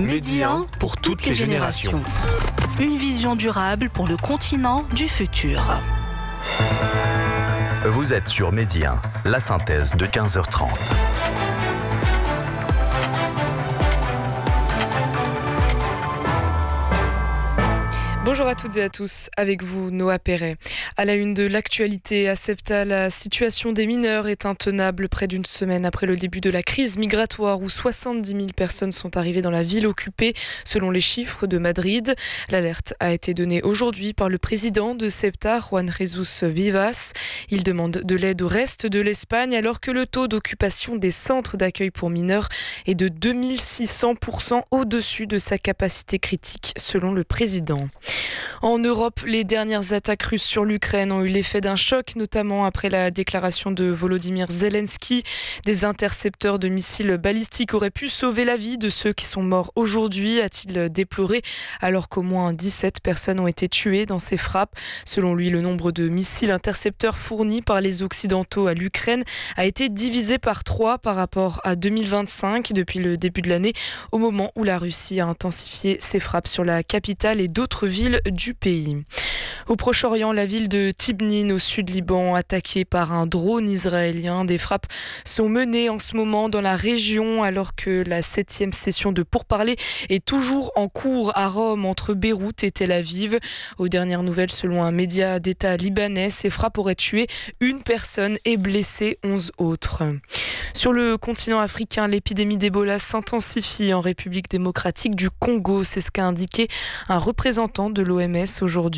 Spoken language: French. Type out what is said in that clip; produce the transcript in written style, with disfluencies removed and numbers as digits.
Médian pour toutes les générations. Une vision durable pour le continent du futur. Vous êtes sur Médian, la synthèse de 15h30. Bonjour à toutes et à tous, avec vous Noah Perret. À la une de l'actualité, à Ceuta, la situation des mineurs est intenable près d'une semaine après le début de la crise migratoire où 70 000 personnes sont arrivées dans la ville occupée selon les chiffres de Madrid. L'alerte a été donnée aujourd'hui par le président de Ceuta, Juan Jesus Vivas. Il demande de l'aide au reste de l'Espagne alors que le taux d'occupation des centres d'accueil pour mineurs est de 2600% au-dessus de sa capacité critique selon le président. En Europe, les dernières attaques russes sur l'Ukraine ont eu l'effet d'un choc, notamment après la déclaration de Volodymyr Zelensky. Des intercepteurs de missiles balistiques auraient pu sauver la vie de ceux qui sont morts aujourd'hui, a-t-il déploré, alors qu'au moins 17 personnes ont été tuées dans ces frappes. Selon lui, le nombre de missiles intercepteurs fournis par les Occidentaux à l'Ukraine a été divisé par 3 par rapport à 2025, depuis le début de l'année, au moment où la Russie a intensifié ses frappes sur la capitale et d'autres villes du pays. Au Proche-Orient, la ville de Tibnin, au sud Liban, attaquée par un drone israélien. Des frappes sont menées en ce moment dans la région alors que la 7e session de pourparlers est toujours en cours à Rome entre Beyrouth et Tel Aviv. Aux dernières nouvelles, selon un média d'État libanais, ces frappes auraient tué une personne et blessé 11 autres. Sur le continent africain, l'épidémie d'Ebola s'intensifie en République démocratique du Congo. C'est ce qu'a indiqué un représentant de l'OMS aujourd'hui.